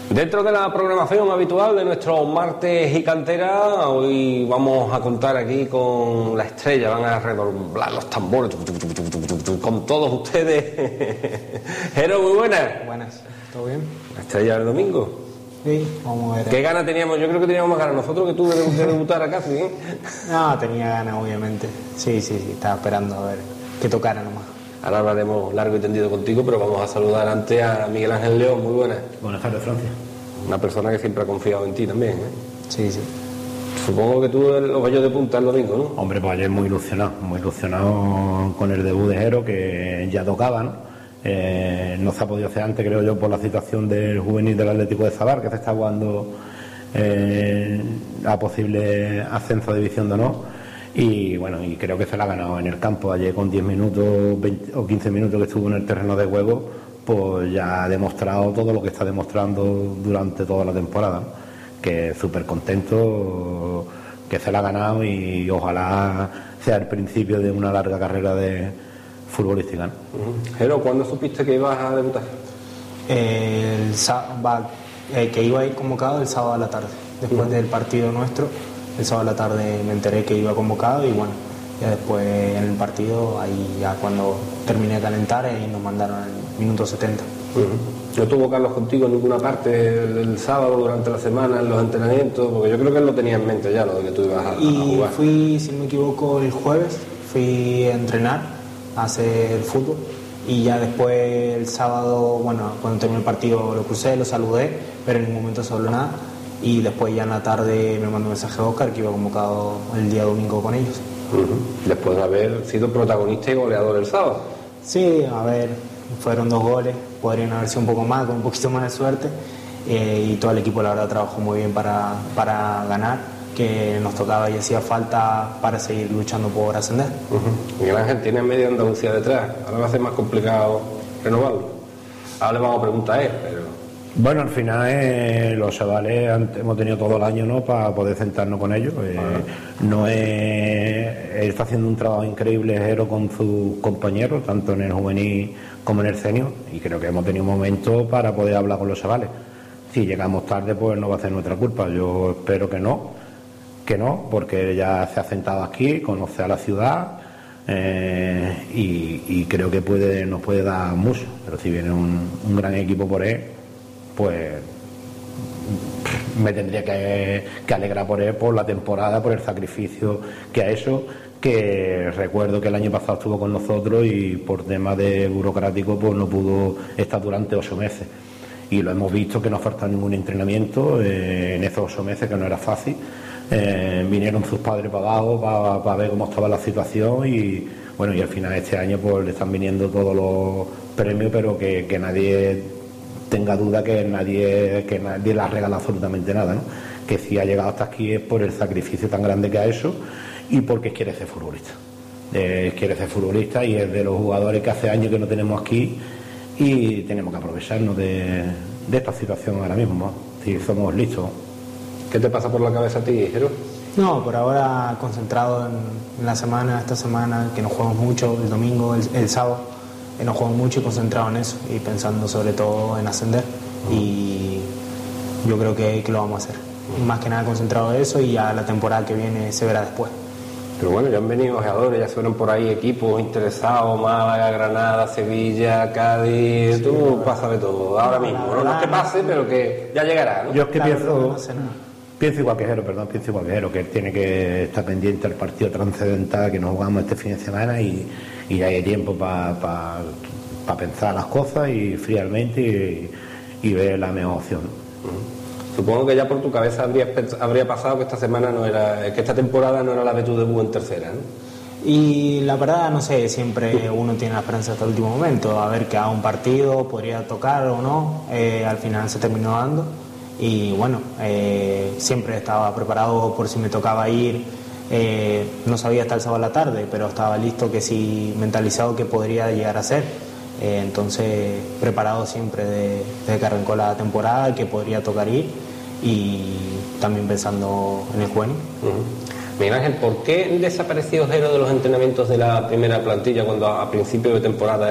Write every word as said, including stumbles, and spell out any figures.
Dentro de la programación habitual de nuestros martes y cantera, hoy vamos a contar aquí con la estrella, van a redoblar los tambores con todos ustedes. Jero, muy buenas. Buenas, ¿todo bien? La estrella del domingo. Sí, vamos a ver. ¿Qué ganas teníamos? Yo creo que teníamos más ganas nosotros que tú de, de debutar acá, ¿sí? No, tenía ganas, obviamente. Sí, sí, sí, estaba esperando a ver que tocara nomás. Ahora hablaremos largo y tendido contigo, pero vamos a saludar antes a Miguel Ángel León. Muy buenas. Buenas tardes, Francia. Una persona que siempre ha confiado en ti también, ¿eh? Sí, sí. Supongo que tú los vallos de punta el domingo, ¿no? Hombre, pues ayer muy ilusionado, muy ilusionado con el debut de Jero, que ya tocaba, ¿no? Eh, no se ha podido hacer antes, creo yo, por la situación del juvenil del Atlético de Zabar, que se está jugando eh, a posible ascenso de división de honor. Y bueno, y creo que se la ha ganado en el campo. Ayer con diez minutos veinte o quince minutos que estuvo en el terreno de juego, pues ya ha demostrado todo lo que está demostrando durante toda la temporada, ¿no? Que súper contento, que se la ha ganado y ojalá sea el principio de una larga carrera de futbolística, ¿no? Uh-huh. Jero, ¿cuándo supiste que ibas a debutar? El sábado, eh, que iba a ir convocado el sábado a la tarde, después uh-huh. del partido nuestro. El sábado a la tarde me enteré que iba convocado y bueno, ya después en el partido, ahí ya cuando terminé de calentar, ahí nos mandaron al minuto setenta. Uh-huh. ¿No tuvo Carlos contigo en ninguna parte el sábado, durante la semana, en los entrenamientos? Porque yo creo que él lo tenía en mente ya, lo de que tú ibas a, y a jugar. Y fui, si no me equivoco, el jueves, fui a entrenar, a hacer fútbol, y ya después el sábado, bueno, cuando terminó el partido lo crucé, lo saludé, pero en ningún momento se habló nada. Y después ya en la tarde me mandó un mensaje a Óscar que iba convocado el día domingo con ellos. Uh-huh. Después de haber sido protagonista y goleador el sábado. Sí, a ver, fueron dos goles, podrían haber sido un poco más, con un poquito más de suerte, eh, y todo el equipo la verdad trabajó muy bien para, para ganar, que nos tocaba y hacía falta para seguir luchando por ascender. Uh-huh. Miguel Ángel tiene media Andalucía detrás, ahora va a ser más complicado renovarlo. Ahora le vamos a preguntar a él, pero... Bueno, al final eh, los chavales hemos tenido todo el año, ¿no?, para poder sentarnos con ellos. Eh, no es, él está haciendo un trabajo increíble, Jero, con sus compañeros, tanto en el juvenil como en el senior, y creo que hemos tenido un momento para poder hablar con los chavales. Si llegamos tarde, pues no va a ser nuestra culpa. Yo espero que no, que no, porque ya se ha sentado aquí, conoce a la ciudad. Eh, y, y creo que puede nos puede dar mucho, pero si viene un, un gran equipo por él, pues me tendría que, que alegrar por él, por la temporada, por el sacrificio que ha hecho, que recuerdo que el año pasado estuvo con nosotros y por temas de burocrático pues no pudo estar durante ocho meses, y lo hemos visto que no ha faltado ningún entrenamiento eh, en esos ocho meses, que no era fácil. Eh, vinieron sus padres para abajo para, para ver cómo estaba la situación, y bueno, y al final este año pues le están viniendo todos los premios, pero que, que nadie tenga duda que nadie que nadie le ha regalado absolutamente nada, ¿no? Que si ha llegado hasta aquí es por el sacrificio tan grande que ha hecho y porque quiere ser futbolista. Eh, quiere ser futbolista y es de los jugadores que hace años que no tenemos aquí, y tenemos que aprovecharnos de, de esta situación ahora mismo, ¿no? Si somos listos. ¿Qué te pasa por la cabeza a ti, Jero? No, por ahora concentrado en, en la semana, esta semana, que nos jugamos mucho, el domingo, el, el sábado. Nos jugamos mucho y concentrado en eso, y pensando sobre todo en ascender, uh-huh. y yo creo que, que lo vamos a hacer. Uh-huh. Más que nada concentrado en eso, y ya la temporada que viene se verá después. Pero bueno, ya han venido jugadores, ya suenan por ahí equipos interesados, Málaga, Granada, Sevilla, Cádiz, sí, tú pasa de todo, ahora mismo. No, no que pase, pero que ya llegará, ¿no? Yo es que claro, pienso... No sé, no. Pienso igual que Jero, perdón, pienso igual que Jero, que él tiene que estar pendiente del partido trascendental que nos jugamos este fin de semana, y, y hay tiempo para pa, pa pensar las cosas y fríamente y, y ver la mejor opción. Uh-huh. Supongo que ya por tu cabeza habría, habría pasado que esta semana no era, que esta temporada no era la de tu debut en tercera, ¿no? Y la verdad, no sé, siempre uno tiene la esperanza hasta el último momento, a ver que a un partido podría tocar o no, eh, al final se terminó dando. Y bueno, eh, siempre estaba preparado por si me tocaba ir, eh, no sabía hasta el sábado a la tarde, pero estaba listo, que sí, mentalizado que podría llegar a ser. Eh, entonces, preparado siempre de, desde que arrancó la temporada, que podría tocar ir, y también pensando en el juvenil. Uh-huh. Miguel Ángel, ¿por qué desapareció Jero de los entrenamientos de la primera plantilla cuando a principio de temporada